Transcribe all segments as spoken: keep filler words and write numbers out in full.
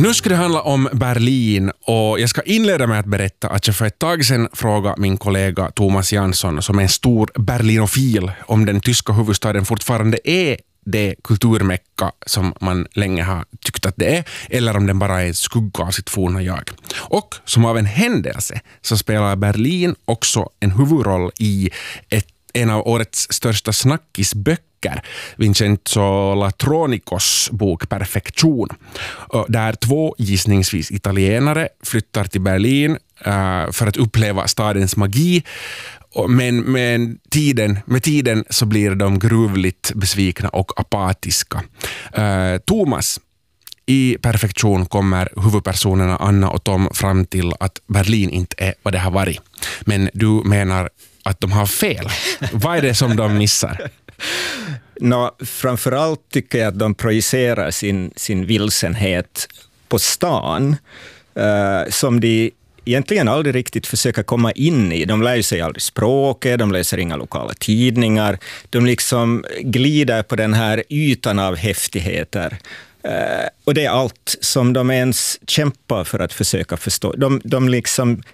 Nu ska det handla om Berlin och jag ska inleda med att berätta att jag för ett tag sedan frågade min kollega Thomas Jansson, som är en stor berlinofil, om den tyska huvudstaden fortfarande är det kulturmecka som man länge har tyckt att det är, eller om den bara är en skugga av sitt forna jag. Och som av en händelse så spelar Berlin också en huvudroll i ett, en av årets största snackisböcker, Vincenzo Latronicos bok Perfektion, där två gissningsvis italienare flyttar till Berlin uh, för att uppleva stadens magi. Men med tiden, med tiden så blir de gruvligt besvikna och apatiska. Uh, Thomas, i Perfektion kommer huvudpersonerna Anna och Tom fram till att Berlin inte är vad det har varit. Men du menar att de har fel. Vad är det som de missar? Nå, framförallt tycker jag att de projicerar sin, sin vilsenhet på stan uh, som de egentligen aldrig riktigt försöker komma in i. De lär sig aldrig språket, de läser inga lokala tidningar. De liksom glider på den här ytan av häftigheter. Uh, och det är allt som de ens kämpar för att försöka förstå. De, de liksom...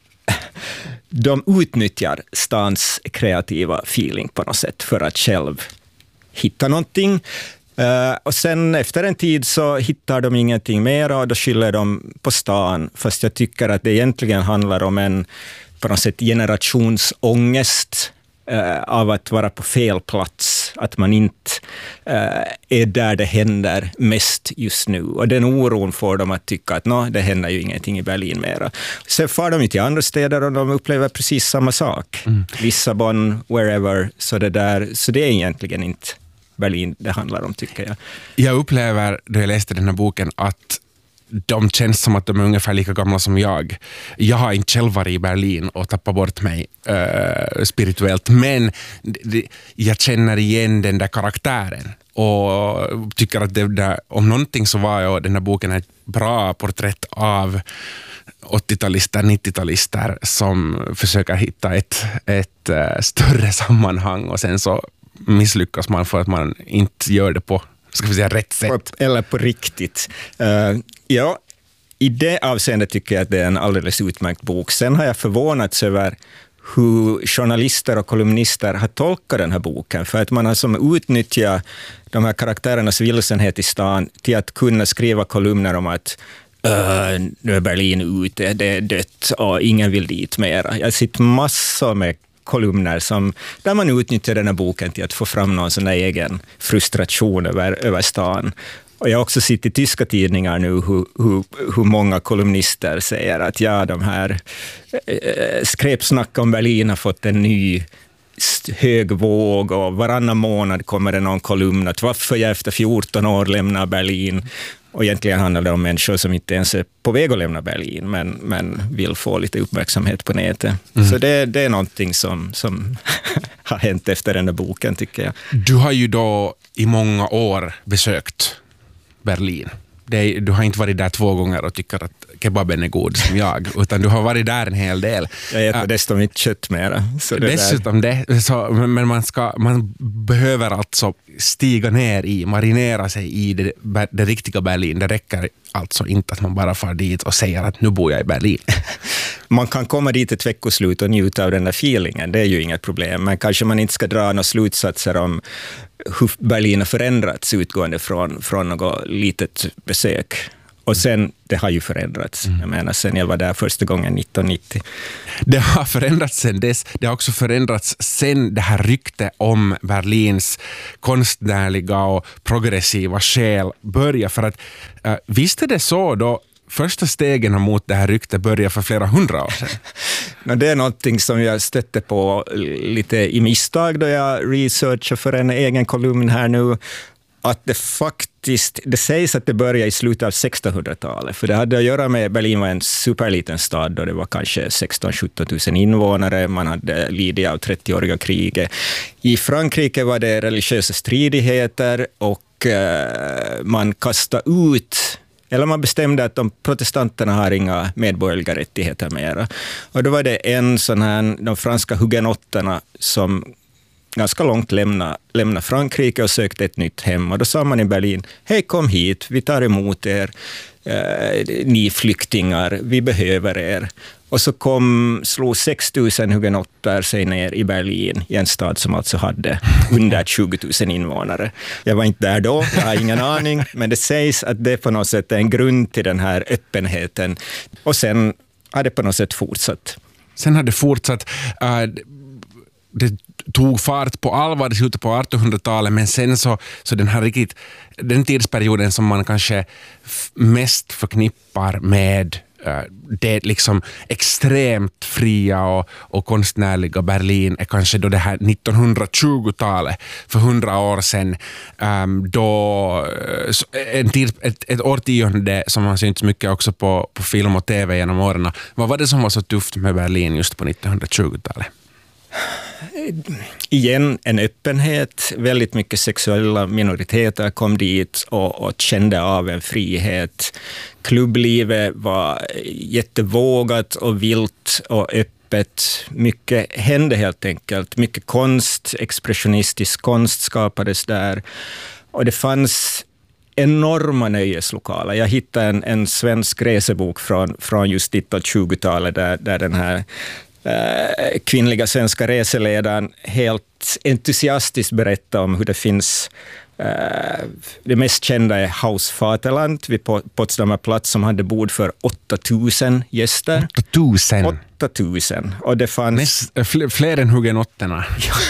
De utnyttjar stans kreativa feeling på något sätt för att själv hitta någonting. Uh, och sen efter en tid så hittar de ingenting mer och då skyller de på stan. Fast jag tycker att det egentligen handlar om en på något sätt generationsångest uh, av att vara på fel plats. Att man inte uh, är där det händer mest just nu. Och den oron får dem att tycka att no, det händer ju ingenting i Berlin mera. Sen far de till andra städer och de upplever precis samma sak. Mm. Lissabon, wherever. Så det, där, så det är egentligen inte Berlin det handlar om, tycker jag. Jag upplever, då jag läste den här boken, att de känns som att de är ungefär lika gamla som jag. Jag har inte själv varit i Berlin och tappat bort mig uh, spirituellt, men det, jag känner igen den där karaktären och tycker att det där, om någonting så var jag, den här boken ett bra porträtt av åttio-talister, nittio-talister som försöker hitta ett, ett uh, större sammanhang och sen så misslyckas man för att man inte gör det på, ska vi säga, rätt sätt. Eller på riktigt. Uh, ja, i det avseendet tycker jag att det är en alldeles utmärkt bok. Sen har jag förvånats över hur journalister och kolumnister har tolkat den här boken. För att man har som utnyttjat de här karaktärernas vilsenhet i stan till att kunna skriva kolumner om att Uh, nu är Berlin ute, det är dött och ingen vill dit mera. Jag har sett massor med kolumner som, där man utnyttjar den här boken till att få fram någon sån egen frustration över, över stan. Och jag har också sett i tyska tidningar nu hur, hur, hur många kolumnister säger att ja, de här äh, skräpsnack om Berlin har fått en ny hög våg och varannan månad kommer det någon kolumn att varför jag efter fjorton år lämnar Berlin. Och egentligen handlar det om människor som inte ens är på väg att lämna Berlin men, men vill få lite uppmärksamhet på nätet. Mm. Så det, det är någonting som, som har hänt efter den där boken, tycker jag. Du har ju då i många år besökt Berlin. Det, du har inte varit där två gånger och tycker att kebaben är god som jag, utan du har varit där en hel del. Jag äter uh, dessutom inte kött mera. Så det dessutom där. det, så, men man, ska, man behöver alltså stiga ner i, marinera sig i det, det riktiga Berlin. Det räcker alltså inte att man bara far dit och säger att nu bor jag i Berlin. Man kan komma dit ett veckoslut och njuta av den där feelingen, det är ju inget problem. Men kanske man inte ska dra några slutsatser om hur Berlin har förändrats utgående från, från något litet besök. Och sen, det har ju förändrats. Mm. Jag menar, sen jag var där första gången nittonhundranittio. Det har förändrats sen dess. Det har också förändrats sen det här rykte om Berlins konstnärliga och progressiva själ börjar. För att, äh, visst är det så då första stegen mot det här ryktet började för flera hundra år sedan? No, det är någonting som jag stötte på lite i misstag då jag researchar för en egen kolumn här nu. Att det faktiskt, det sägs att det började i slutet av sextonhundratalet. För det hade att göra med, Berlin var en superliten stad då det var kanske sexton till sjutton tusen invånare. Man hade lidit av trettioåriga kriget. I Frankrike var det religiösa stridigheter och eh, man kastade ut, eller man bestämde att de protestanterna har inga medborgerliga rättigheter mera. Och då var det en sån här, de franska hugenotterna som ganska långt lämna, lämna Frankrike och sökte ett nytt hem. Och då sa man i Berlin, hej, kom hit, vi tar emot er. eh, ni flyktingar, vi behöver er. Och så kom, slog sex tusen hugenotter sig ner i Berlin, i en stad som alltså hade under tjugo tusen invånare. Jag var inte där då, jag har ingen aning, men det sägs att det på något sätt är en grund till den här öppenheten. Och sen har det på något sätt fortsatt. Sen har det fortsatt. Uh, det tog fart på allvar i slutet på artonhundratalet, men sen så, så den här riktigt, den tidsperioden som man kanske f- mest förknippar med uh, det liksom extremt fria och, och konstnärliga Berlin är kanske då det här nittonhundratjugotalet, för hundra år sedan, um, då en tid, ett, ett årtionde som har synts mycket också på, på film och tv genom åren. Vad var det som var så tufft med Berlin just på nittonhundratjugotalet? Igen en öppenhet, väldigt mycket sexuella minoriteter kom dit och, och kände av en frihet. Klubblivet var jättevågat och vilt och öppet. Mycket hände helt enkelt. Mycket konst, expressionistisk konst skapades där. Och det fanns enorma nöjeslokaler. Jag hittade en, en svensk resebok från, från just nittonhundratjugotalet där, där den här kvinnliga svenska reseledaren helt entusiastiskt berättar om hur det finns. Det mest kända är Haus Vaterland vid Potsdamer plats som hade bord för åtta tusen gäster. åtta tusen? åtta tusen. Och det fanns... Näst, fler, fler än hugenotterna.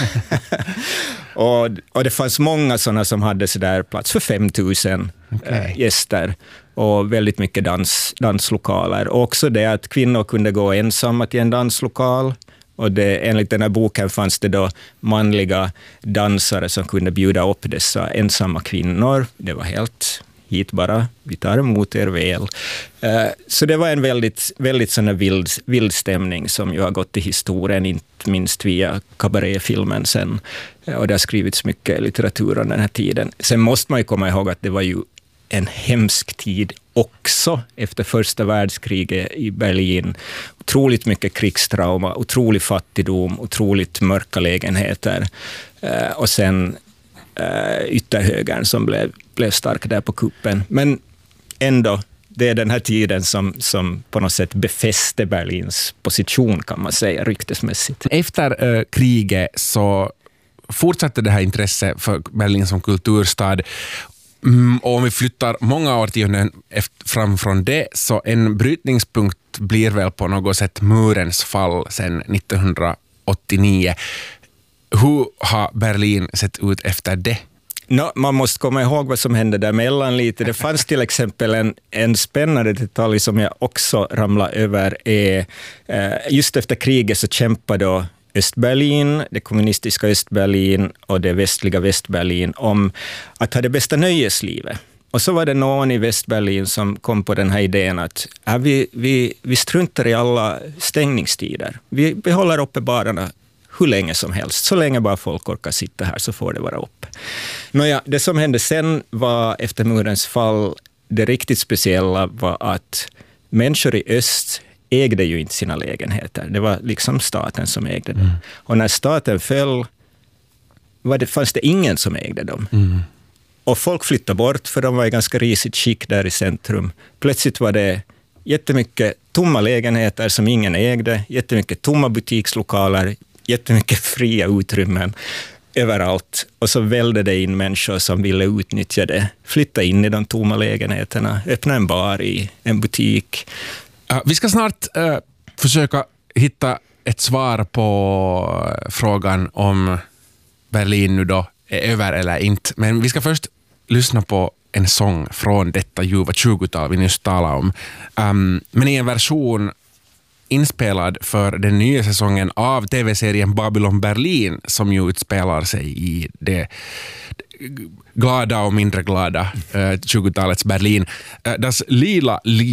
och, och det fanns många sådana som hade så där plats för fem tusen okay. gäster. Och väldigt mycket dans, danslokaler. Och också det att kvinnor kunde gå ensamma till en danslokal. Och det, enligt den här boken fanns det då manliga dansare som kunde bjuda upp dessa ensamma kvinnor. Det var helt hit bara, vi tar emot er väl. Uh, så det var en väldigt, väldigt sån här vild, vild stämning som ju har gått till historien, inte minst via kabaréfilmen sen. Uh, och det har skrivits mycket litteratur om den här tiden. Sen måste man ju komma ihåg att det var ju en hemsk tid också efter första världskriget i Berlin. Otroligt mycket krigstrauma, otrolig fattigdom, otroligt mörka lägenheter. Uh, och sen uh, ytterhögern som blev, blev stark där på kuppen. Men ändå, det är den här tiden som, som på något sätt befäste Berlins position, kan man säga, ryktesmässigt. Efter uh, kriget så fortsatte det här intresset för Berlin som kulturstad. Mm, och om vi flyttar många årtionden fram från det, så en brytningspunkt blir väl på något sätt murens fall sedan nittonhundraåttionio. Hur har Berlin sett ut efter det? No, man måste komma ihåg vad som hände däremellan lite. Det fanns till exempel en, en spännande detalj som jag också ramlade över. Är, eh, just efter kriget så kämpade då Östberlin, det kommunistiska Östberlin och det västliga Västberlin om att ha det bästa nöjeslivet. Och så var det någon i Västberlin som kom på den här idén att ja, vi, vi, vi struntar i alla stängningstider. Vi behåller uppe barerna hur länge som helst. Så länge bara folk orkar sitta här så får det vara uppe. Nåja, det som hände sen var efter murens fall, det riktigt speciella var att människor i öst ägde ju inte sina lägenheter. Det var liksom staten som ägde dem. Mm. Och när staten föll var det, fanns det ingen som ägde dem. Mm. Och folk flyttade bort för de var i ganska risigt skick där i centrum. Plötsligt var det jättemycket tomma lägenheter som ingen ägde, jättemycket tomma butikslokaler, jättemycket fria utrymmen överallt. Och så välde det in människor som ville utnyttja det. Flytta in i de tomma lägenheterna, öppna en bar i en butik. Uh, vi ska snart uh, försöka hitta ett svar på frågan om Berlin nu då är över eller inte. Men vi ska först lyssna på en sång från detta ljuva tjugotal vi nyss talade om. Um, men i en version inspelad för den nya säsongen av tv-serien Babylon Berlin, som ju utspelar sig i det glada och mindre glada uh, tjugotalets Berlin. Uh, das lila